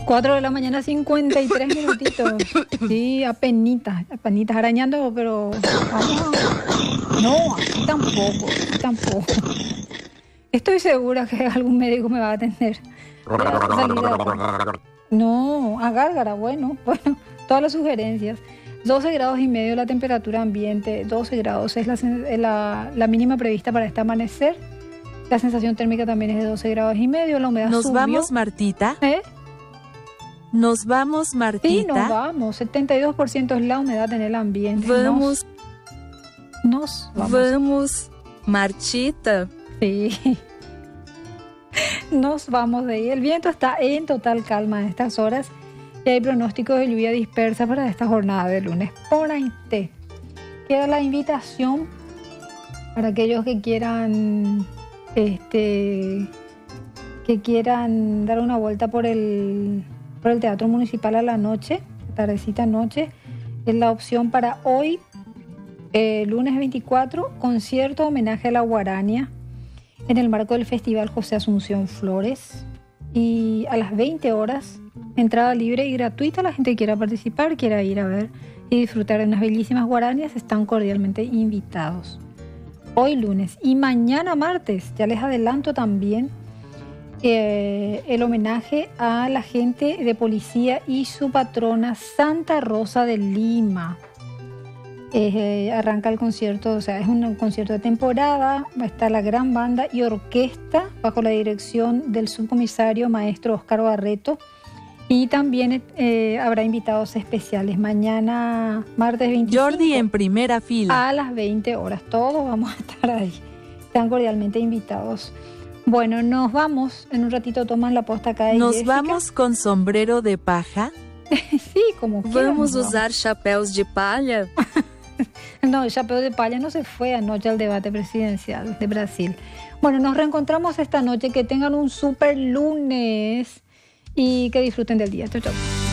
4 de la mañana, 53 minutitos. Sí, apenitas arañando, pero vamos no, así tampoco. Estoy segura que algún médico me va a atender. No, a gárgara, bueno, todas las sugerencias. 12 grados y medio la temperatura ambiente, 12 grados es la mínima prevista para este amanecer. La sensación térmica también es de 12 grados y medio, la humedad ¿Nos subió. vamos, Martita? ¿Nos vamos, Martita? Sí, nos vamos. 72% es la humedad en el ambiente. Vamos. Nos vamos. Vamos, Martita. Sí. Nos vamos de ahí. El viento está en total calma en estas horas y hay pronósticos de lluvia dispersa para esta jornada de lunes. Por ahí queda la invitación para aquellos que quieran dar una vuelta por el Teatro Municipal a la noche, tardecita noche. Es la opción para hoy, lunes 24, concierto homenaje a la Guarania en el marco del Festival José Asunción Flores. Y a las 20 horas, entrada libre y gratuita. La gente que quiera participar, quiera ir a ver y disfrutar de unas bellísimas guaranias, están cordialmente invitados. Hoy lunes y mañana martes, ya les adelanto también, el homenaje a la gente de policía y su patrona Santa Rosa de Lima. Arranca el concierto, o sea, es un concierto de temporada. Va a estar la gran banda y orquesta bajo la dirección del subcomisario maestro Oscar Barreto. Y también habrá invitados especiales. Mañana, martes 25. Jordi en primera fila. A las 20 horas. Todos vamos a estar ahí. Están cordialmente invitados. Bueno, nos vamos. En un ratito toman la posta acá de ¿Nos Jessica. vamos con sombrero de paja? Sí, como quieran. ¿Vamos a usar chapéus de palha? No, el chapéu de palla no se fue anoche al debate presidencial de Brasil. Bueno, nos reencontramos esta noche. Que tengan un súper lunes y que disfruten del día. Chau, chau.